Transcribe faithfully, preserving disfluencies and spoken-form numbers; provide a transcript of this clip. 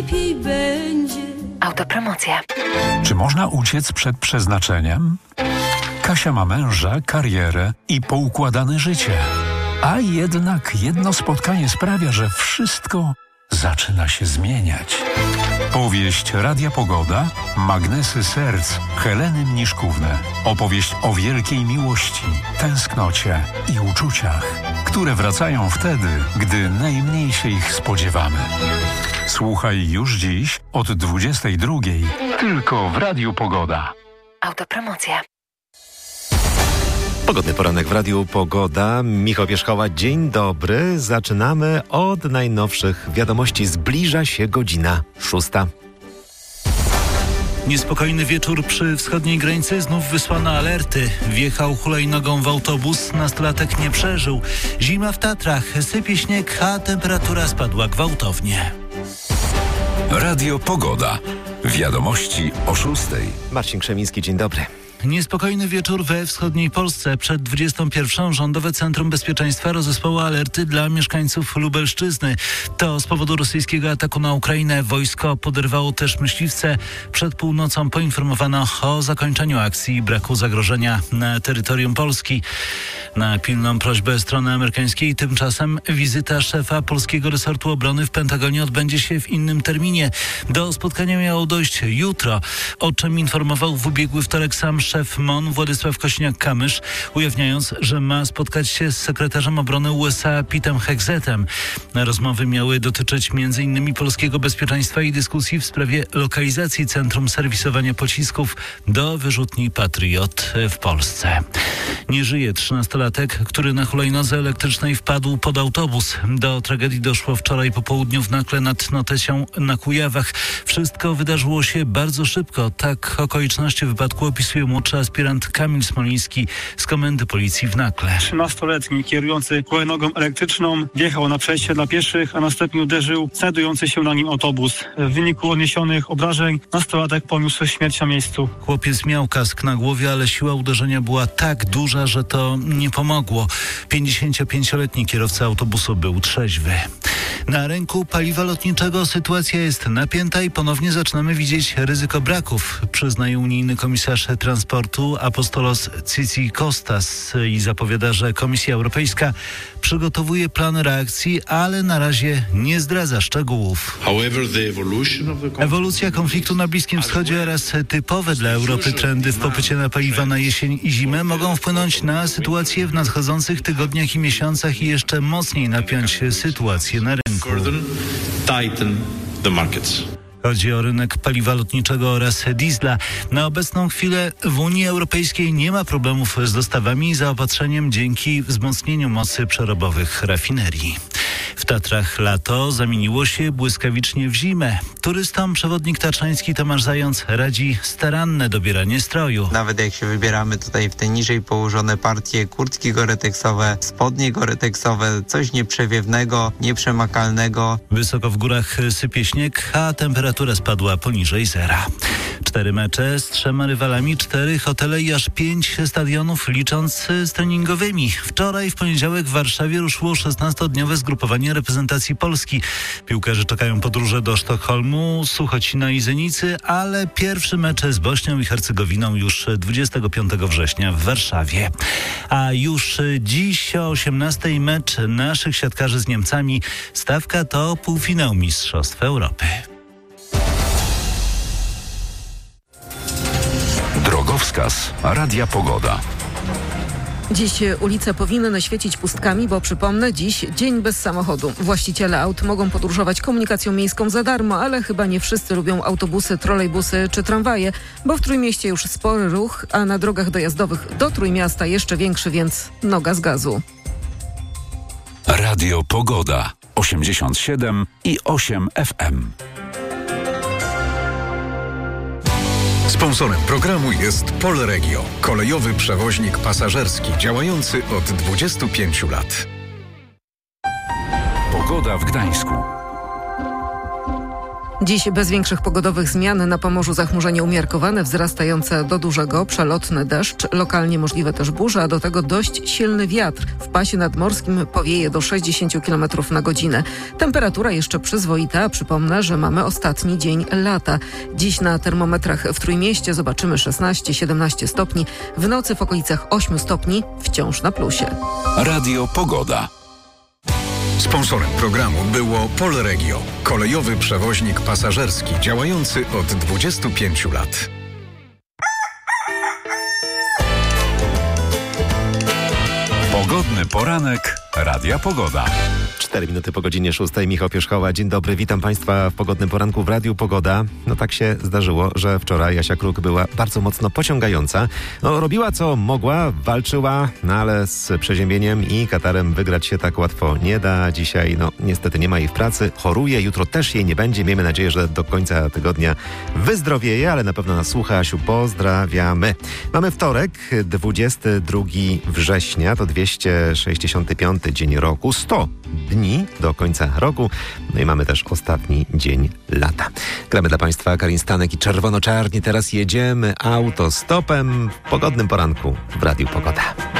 Autopromocja. Czy można uciec przed przeznaczeniem? Kasia ma męża, karierę i poukładane życie. A jednak jedno spotkanie sprawia, że wszystko zaczyna się zmieniać. Powieść Radia Pogoda, Magnesy Serc, Heleny Mniszkówny. Opowieść o wielkiej miłości, tęsknocie i uczuciach, które wracają wtedy, gdy najmniej się ich spodziewamy. Słuchaj już dziś od dwudziestej drugiej tylko w Radiu Pogoda. Autopromocja. Pogodny poranek w Radiu Pogoda. Michał Pierzchała, dzień dobry. Zaczynamy od najnowszych wiadomości. Zbliża się godzina szósta. Niespokojny wieczór przy wschodniej granicy, znów wysłano alerty. Wjechał hulajnogą w autobus, nastolatek nie przeżył. Zima w Tatrach, sypie śnieg, a temperatura spadła gwałtownie. Radio Pogoda. Wiadomości o szóstej. Marcin Krzemiński, dzień dobry. Niespokojny wieczór we wschodniej Polsce. Przed dwudziestą pierwszą Rządowe Centrum Bezpieczeństwa rozesłało alerty dla mieszkańców Lubelszczyzny. To z powodu rosyjskiego ataku na Ukrainę. Wojsko poderwało też myśliwce. Przed północą poinformowano o zakończeniu akcji i braku zagrożenia na terytorium Polski. Na pilną prośbę strony amerykańskiej tymczasem wizyta szefa polskiego resortu obrony w Pentagonie odbędzie się w innym terminie. Do spotkania miało dojść jutro, o czym informował w ubiegły wtorek sam szef M O N Władysław Kosiniak-Kamysz, ujawniając, że ma spotkać się z sekretarzem obrony U S A Petem Hegsetem. Rozmowy miały dotyczyć między innymi polskiego bezpieczeństwa i dyskusji w sprawie lokalizacji centrum serwisowania pocisków do wyrzutni Patriot w Polsce. Nie żyje trzynastolatek, który na hulajnodze elektrycznej wpadł pod autobus. Do tragedii doszło wczoraj po południu w Nakle nad Notecią na Kujawach. Wszystko wydarzyło się bardzo szybko. Tak okoliczności wypadku opisuje młodszy aspirant Kamil Smoliński z Komendy Policji w Nakle. trzynastoletni kierujący hulajnogą elektryczną wjechał na przejście dla pieszych, a następnie uderzył znajdujący się na nim autobus. W wyniku odniesionych obrażeń nastolatek poniósł śmierć na miejscu. Chłopiec miał kask na głowie, ale siła uderzenia była tak duża, że to nie pomogło. pięćdziesięciopięcioletni kierowca autobusu był trzeźwy. Na rynku paliwa lotniczego sytuacja jest napięta i ponownie zaczynamy widzieć ryzyko braków, przyznaje unijny komisarz transportu Apostolos Tzitzikostas i zapowiada, że Komisja Europejska przygotowuje plan reakcji, ale na razie nie zdradza szczegółów. Ewolucja konfliktu na Bliskim Wschodzie oraz typowe dla Europy trendy w popycie na paliwa na jesień i zimę mogą wpłynąć na sytuację w nadchodzących tygodniach i miesiącach i jeszcze mocniej napiąć sytuację na rynku. Chodzi o rynek paliwa lotniczego oraz diesla. Na obecną chwilę w Unii Europejskiej nie ma problemów z dostawami i zaopatrzeniem dzięki wzmocnieniu mocy przerobowych rafinerii. W Tatrach lato zamieniło się błyskawicznie w zimę. Turystom przewodnik tatrzański Tomasz Zając radzi staranne dobieranie stroju. Nawet jak się wybieramy tutaj w te niżej położone partie, kurtki goreteksowe, spodnie goreteksowe, coś nieprzewiewnego, nieprzemakalnego. Wysoko w górach sypie śnieg, a temperatura spadła poniżej zera. Cztery mecze z trzema rywalami, cztery hotele i aż pięć stadionów, licząc z treningowymi. Wczoraj w poniedziałek w Warszawie ruszyło szesnastodniowe zgrupowanie reprezentacji Polski. Piłkarze czekają podróże do Sztokholmu, Suchocina i Zenicy, ale pierwszy mecz z Bośnią i Hercegowiną już dwudziestego piątego września w Warszawie. A już dziś o osiemnastej mecz naszych siatkarzy z Niemcami. Stawka to półfinał Mistrzostw Europy. Drogowskaz Radia Pogoda. Dziś ulice powinny świecić pustkami, bo przypomnę, dziś dzień bez samochodu. Właściciele aut mogą podróżować komunikacją miejską za darmo, ale chyba nie wszyscy lubią autobusy, trolejbusy czy tramwaje, bo w Trójmieście już spory ruch, a na drogach dojazdowych do Trójmiasta jeszcze większy, więc noga z gazu. Radio Pogoda osiemdziesiąt siedem i osiem F M. Sponsorem programu jest Polregio, kolejowy przewoźnik pasażerski działający od dwudziestu pięciu lat. Pogoda w Gdańsku. Dziś bez większych pogodowych zmian. Na Pomorzu zachmurzenie umiarkowane, wzrastające do dużego, przelotny deszcz, lokalnie możliwe też burze, a do tego dość silny wiatr. W pasie nadmorskim powieje do sześćdziesiąt kilometrów na godzinę. Temperatura jeszcze przyzwoita. Przypomnę, że mamy ostatni dzień lata. Dziś na termometrach w Trójmieście zobaczymy szesnaście siedemnaście stopni. W nocy w okolicach ośmiu stopni, wciąż na plusie. Radio Pogoda. Sponsorem programu było Polregio, kolejowy przewoźnik pasażerski działający od dwudziestu pięciu lat. Pogodny poranek Radia Pogoda. Cztery minuty po godzinie szóstej. Michał Pierzchoła. Dzień dobry, witam Państwa w pogodnym poranku w Radiu Pogoda. No tak się zdarzyło, że wczoraj Jasia Kruk była bardzo mocno pociągająca. No robiła co mogła, walczyła, no ale z przeziębieniem i katarem wygrać się tak łatwo nie da. Dzisiaj no niestety nie ma jej w pracy, choruje, jutro też jej nie będzie. Miejmy nadzieję, że do końca tygodnia wyzdrowieje, ale na pewno nas słucha. Asiu, pozdrawiamy. Mamy wtorek, dwudziestego drugiego września, to dwieście sześćdziesiąty piąty dzień roku, sto dni do końca roku. No i mamy też ostatni dzień lata. Gramy dla Państwa Karin Stanek i Czerwono-Czarni. Teraz jedziemy autostopem w pogodnym poranku w Radiu Pogoda.